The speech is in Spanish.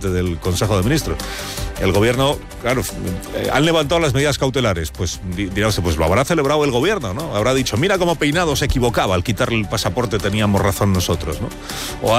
parte del Consejo de Ministros. El gobierno, claro, han levantado las medidas cautelares, pues dirá usted, pues lo habrá celebrado el gobierno, ¿no? Habrá dicho, mira cómo Peinado se equivocaba al quitarle el pasaporte, teníamos razón nosotros, ¿no? O